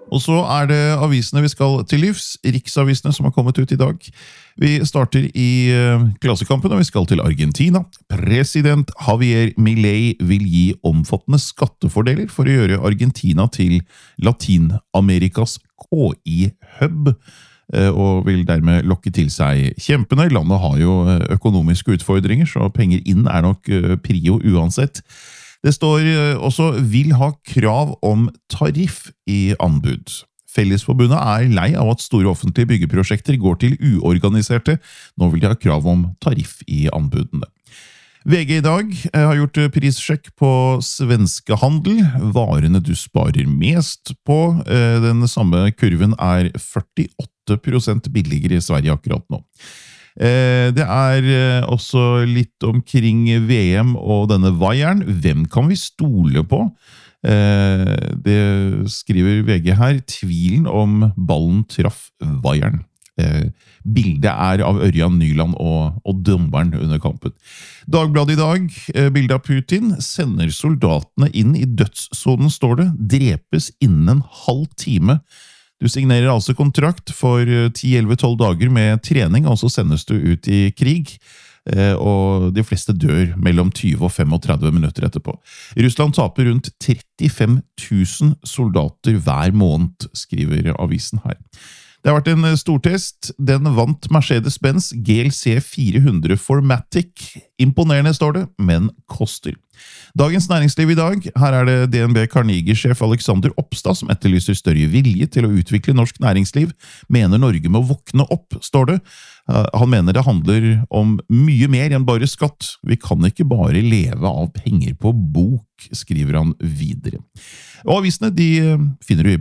Og så det avisene vi skal til livs, riksavisene som har kommet ut i dag. Vi starter i Klassekampen, og vi skal til Argentina. President Javier Milei vil gi omfattende skattefordeler for å gjøre Argentina til Latin-Amerikas KI-hub, og vil dermed lokke til seg kjempene. Landet har jo økonomiske utfordringer, så penger inn nok prio uansett. Det står også vil ha krav om tariff i anbud. Fellesforbundet lei av at store offentlige byggeprosjekter går til uorganiserte. Nå vil de ha krav om tariff i anbudene. VG i dag har gjort prissjekk på svenskehandel. Varene du sparer mest på. Den samme kurven 48% billigere i Sverige akkurat nå. Det også litt omkring VM og denne vaieren. Hvem kan vi stole på? Det skriver VG her. Tvilen om ballen traff vaieren. Bildet av Ørjan Nyland og dommeren under kampen. Dagbladet i dag, bildet av Putin, sender soldatene inn i dødssonen, står det. Drepes innen en halv time. Du signerer altså kontrakt for 10-11-12 dager med trening, og så sendes du ut i krig, og de fleste dør mellom 20 og 35 minutter etterpå. Russland taper rundt 35 000 soldater hver måned, skriver avisen her. Det har vært en stortest. Den vant Mercedes-Benz GLC 400 Formatic. Imponerende står det, men koster. Dagens næringsliv i dag. Her det DNB Carnegie-sjef Alexander Opstad som etterlyser større vilje til å utvikle norsk næringsliv. Mener Norge må våkne opp, står det. Han mener det handler om mye mer enn bare skatt. Vi kan ikke bare leve av penger på bok, skriver han videre. Og avisene de finner du i